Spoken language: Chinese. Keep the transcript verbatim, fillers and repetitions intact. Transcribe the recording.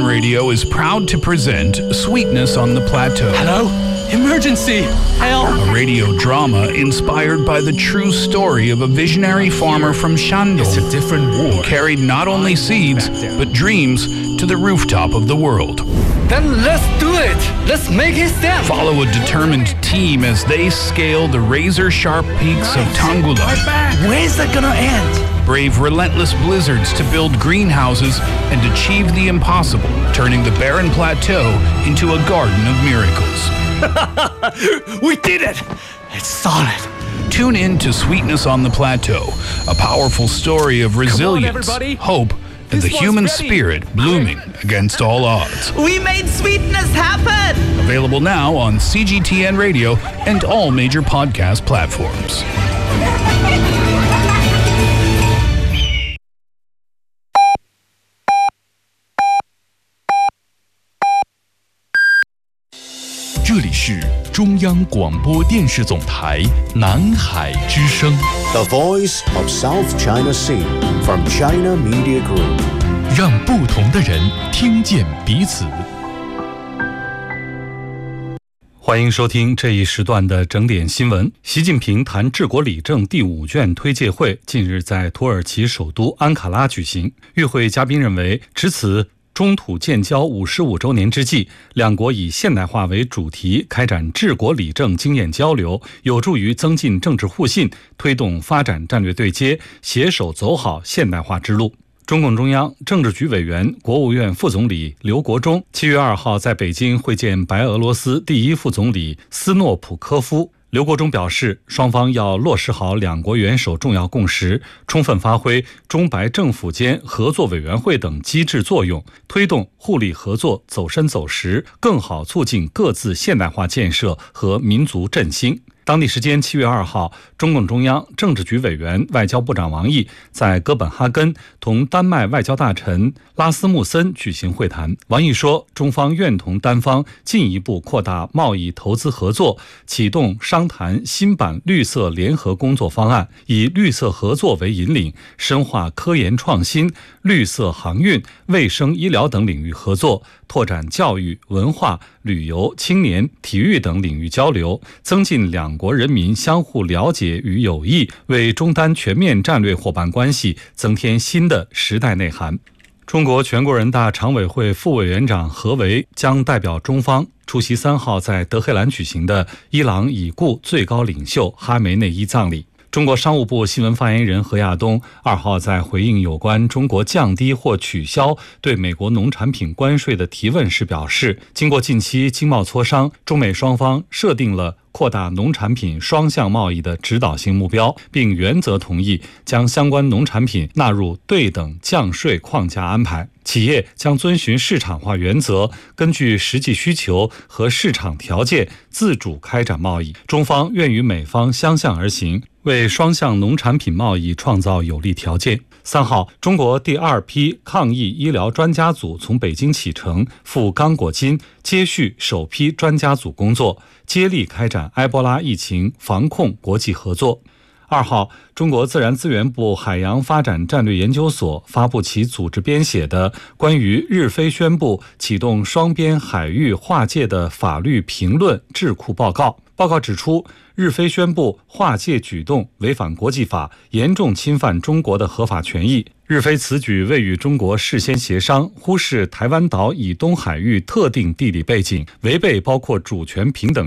Radio is proud to present Sweetness on the Plateau. Hello? Emergency! Help! A radio drama inspired by the true story of a visionary farmer from Shandong. It's a different war. Who carried not only seeds, but dreams to the rooftop of the world. Then let's do it! Let's make it stand! Follow a determined team as they scale the razor-sharp peaks of Tanggula. Where's that gonna end? Brave relentless blizzards to build greenhouses and achieve the impossible, turning the barren plateau into a garden of miracles. We did it! It's solid. Tune in to Sweetness on the Plateau, a powerful story of resilience, on, hope, and the human ready. spirit blooming against all odds. We made sweetness happen! Available now on C G T N Radio and all major podcast platforms. 《这里是中央广播电视总台南海之声 The Voice of South China Sea from China Media Group， 让不同的人听见彼此。欢迎收听这一时段的整点新闻。习近平谈治国理政第五卷推介会近日在土耳其首都安卡拉举行。与会嘉宾认为，值此中土建交五十五周年之际，两国以现代化为主题开展治国理政经验交流，有助于增进政治互信，推动发展战略对接，携手走好现代化之路。中共中央政治局委员、国务院副总理刘国中七月二号在北京会见白俄罗斯第一副总理斯诺普科夫。刘国中表示，双方要落实好两国元首重要共识，充分发挥中白政府间合作委员会等机制作用，推动互利合作走深走实，更好促进各自现代化建设和民族振兴。当地时间七月二号，中共中央政治局委员、外交部长王毅在哥本哈根同丹麦外交大臣拉斯穆森举行会谈。王毅说，中方愿同丹方进一步扩大贸易投资合作，启动商谈新版绿色联合工作方案，以绿色合作为引领，深化科研创新、绿色航运、卫生医疗等领域合作，拓展教育、文化、旅游、青年、体育等领域交流，增进两国人民相互了解与友谊，为中丹全面战略伙伴关系增添新的时代内涵。中国全国人大常委会副委员长何为将代表中方出席三号在德黑兰举行的伊朗已故最高领袖哈梅内伊葬礼。中国商务部新闻发言人何亚东二号在回应有关中国降低或取消对美国农产品关税的提问时表示，经过近期经贸磋商，中美双方设定了扩大农产品双向贸易的指导性目标，并原则同意将相关农产品纳入对等降税框架安排。企业将遵循市场化原则，根据实际需求和市场条件自主开展贸易。中方愿与美方相向而行，为双向农产品贸易创造有利条件。三号，中国第二批抗疫医疗专家组从北京启程赴刚果金，接续首批专家组工作，接力开展埃博拉疫情防控国际合作。二号，中国自然资源部海洋发展战略研究所发布其组织编写的关于日非宣布启动双边海域划界的法律评论智库报告。报告指出，日非宣布划界举动违反国际法，严重侵犯中国的合法权益。日非此举未与中国事先协商，忽视台湾岛以东海域特定地理背景，违背包括主权平等